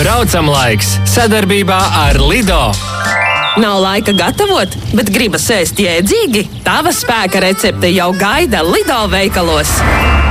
Braucam laiks sadarbībā ar Lido. Nav laika gatavot, bet gribas ēst jēdzīgi? Tava spēka recepte jau gaida Lido veikalos.